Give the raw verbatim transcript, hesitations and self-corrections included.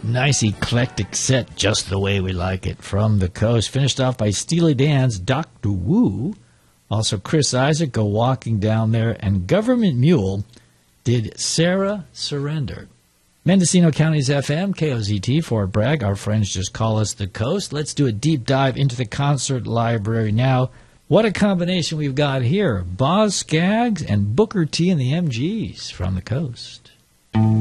Nice eclectic set, just the way we like it, from the coast. Finished off by Steely Dan's Doctor Wu. Also Chris Isaac, Go Walking Down There. And Government Mule did Sarah Surrender. Mendocino County's F M, K O Z T, Fort Bragg. Our friends just call us the coast. Let's do a deep dive into the concert library now. What a combination we've got here. Boz Scaggs and Booker T and the M Gs from the coast.